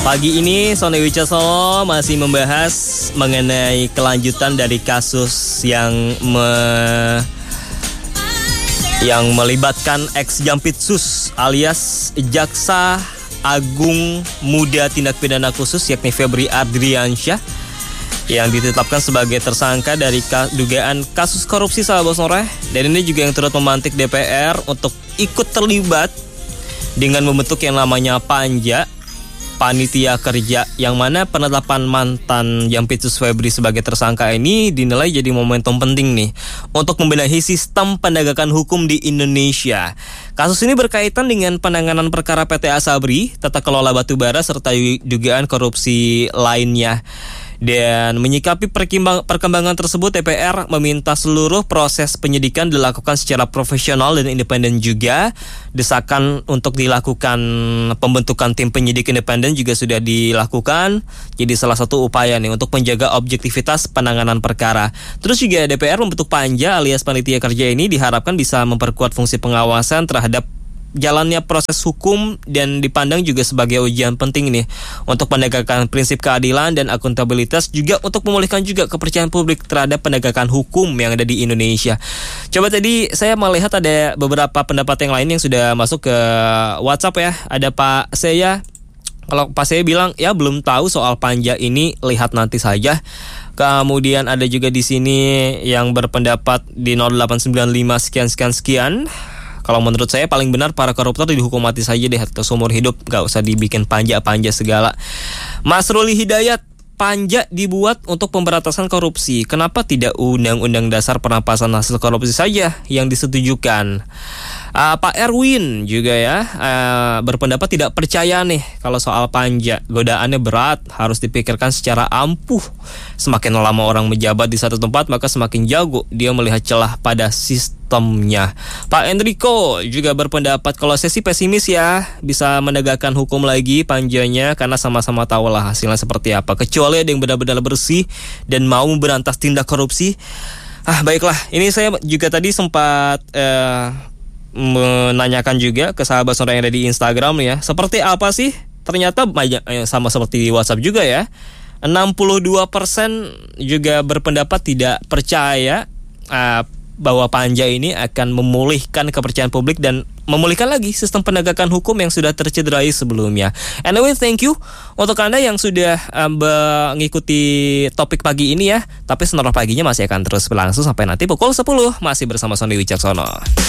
Pagi ini Sony Wicaksono masih membahas mengenai kelanjutan dari kasus yang melibatkan ex Jampitsus alias Jaksa Agung Muda Tindak Pidana Khusus yakni Febri Adriansyah yang ditetapkan sebagai tersangka dari dugaan kasus korupsi sahabat sore. Dan ini juga yang turut memantik DPR untuk ikut terlibat dengan membentuk yang namanya Panja, Panitia Kerja, yang mana penetapan mantan Jampitsus Febri sebagai tersangka ini dinilai jadi momentum penting nih untuk membenahi sistem penegakan hukum di Indonesia. Kasus ini berkaitan dengan penanganan perkara PT Asabri, tata kelola batubara, serta dugaan korupsi lainnya. Dan menyikapi perkembangan tersebut, DPR meminta seluruh proses penyidikan dilakukan secara profesional dan independen juga. Desakan untuk dilakukan pembentukan tim penyidik independen juga sudah dilakukan. Jadi salah satu upaya nih untuk menjaga objektivitas penanganan perkara. Terus juga DPR membentuk Panja alias Panitia Kerja ini diharapkan bisa memperkuat fungsi pengawasan terhadap jalannya proses hukum dan dipandang juga sebagai ujian penting nih untuk penegakan prinsip keadilan dan akuntabilitas, juga untuk memulihkan juga kepercayaan publik terhadap penegakan hukum yang ada di Indonesia. Coba tadi saya melihat ada beberapa pendapat yang lain yang sudah masuk ke WhatsApp ya. Ada Pak Seya. Kalau Pak Seya bilang ya belum tahu soal Panja ini, lihat nanti saja. Kemudian ada juga di sini yang berpendapat di 0895 sekian. Kalau menurut saya paling benar para koruptor dihukum mati saja deh atau seumur hidup, gak usah dibikin panja segala. Mas Ruli Hidayat, Panja dibuat untuk pemberantasan korupsi. Kenapa tidak Undang-Undang Dasar Perampasan Hasil Korupsi saja yang disetujukan? Pak Erwin juga ya berpendapat tidak percaya nih kalau soal Panja. Godaannya berat, harus dipikirkan secara ampuh. Semakin lama orang menjabat di satu tempat, maka semakin jago dia melihat celah pada sistemnya. Pak Enrico juga berpendapat kalau saya sih pesimis ya bisa menegakkan hukum lagi Panjanya, karena sama-sama tahu lah hasilnya seperti apa. Kecuali ada yang benar-benar bersih dan mau memberantas tindak korupsi. Baiklah, ini saya juga tadi sempat menanyakan juga ke sahabat sore yang ada di Instagram ya. Seperti apa sih? Ternyata banyak sama seperti di WhatsApp juga ya. 62% juga berpendapat tidak percaya bahwa Panja ini akan memulihkan kepercayaan publik dan memulihkan lagi sistem penegakan hukum yang sudah tercederai sebelumnya. Anyway, thank you untuk Anda yang sudah mengikuti topik pagi ini ya. Tapi Sonora Paginya masih akan terus berlangsung sampai nanti pukul 10. Masih bersama Sony Wicaksono.